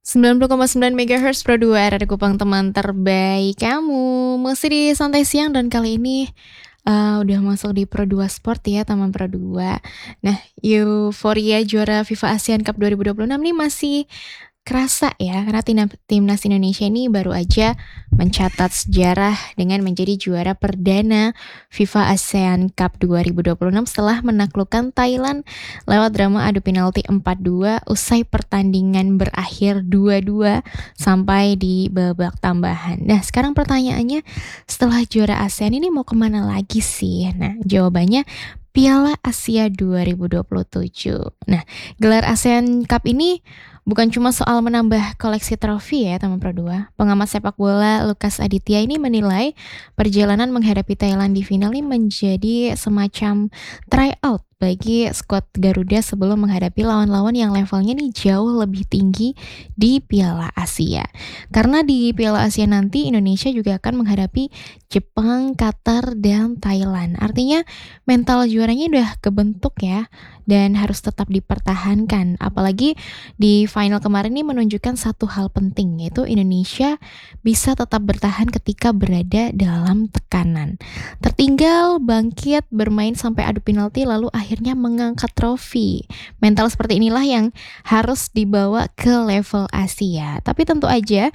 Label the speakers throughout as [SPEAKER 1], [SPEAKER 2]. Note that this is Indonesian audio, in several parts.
[SPEAKER 1] 90,9 MHz Pro 2 RRI Kupang, teman terbaik kamu. Masih di Santai Siang dan kali ini, udah masuk di Pro 2 Sport ya, teman Pro 2. Nah, euforia juara FIFA ASEAN Cup 2026 nih masih kerasa ya, karena timnas Indonesia ini baru aja mencatat sejarah dengan menjadi juara perdana FIFA ASEAN Cup 2026 setelah menaklukkan Thailand lewat drama adu penalti 4-2 usai pertandingan berakhir 2-2 sampai di babak tambahan. Nah, sekarang pertanyaannya, setelah juara ASEAN ini mau kemana lagi sih? Nah, jawabannya Piala Asia 2027. Nah, gelar ASEAN Cup ini bukan cuma soal menambah koleksi trofi ya, teman Pro 2. Pengamat sepak bola Lukas Aditya ini menilai perjalanan menghadapi Thailand di final ini menjadi semacam tryout bagi skuad Garuda sebelum menghadapi lawan-lawan yang levelnya nih jauh lebih tinggi di Piala Asia. Karena di Piala Asia nanti Indonesia juga akan menghadapi Jepang, Qatar, dan Thailand. Artinya mental juaranya udah kebentuk ya, dan harus tetap dipertahankan. Apalagi di final kemarin ini menunjukkan satu hal penting, yaitu Indonesia bisa tetap bertahan ketika berada dalam tekanan. Tertinggal, bangkit, bermain sampai adu penalti, lalu akhirnya mengangkat trofi. Mental seperti inilah yang harus dibawa ke level Asia. Tapi tentu aja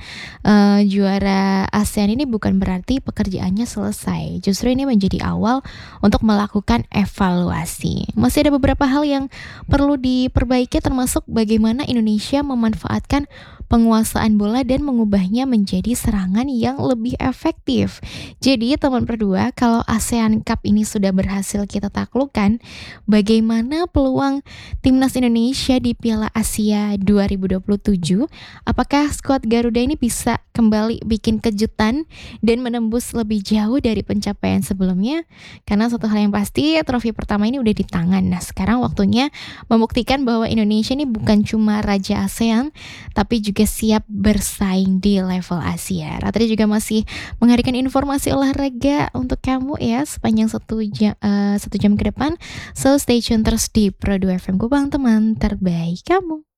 [SPEAKER 1] juara ASEAN ini bukan berarti pekerjaannya selesai. Justru ini menjadi awal untuk melakukan evaluasi. Masih ada beberapa hal yang perlu diperbaiki, termasuk bagaimana Indonesia memanfaatkan penguasaan bola dan mengubahnya menjadi serangan yang lebih efektif. Jadi teman berdua, kalau ASEAN Cup ini sudah berhasil kita taklukkan, bagaimana peluang timnas Indonesia di Piala Asia 2027? Apakah skuad Garuda ini bisa kembali bikin kejutan dan menembus lebih jauh dari pencapaian sebelumnya? Karena satu hal yang pasti, trofi pertama ini udah di tangan. Nah, sekarang waktunya membuktikan bahwa Indonesia ini bukan cuma raja ASEAN, tapi juga siap bersaing di level Asia. Ratri juga masih menghadirkan informasi olahraga untuk kamu ya sepanjang 1 jam ke depan. So stay tune terus di Pro 2 FM Kupang, teman terbaik kamu.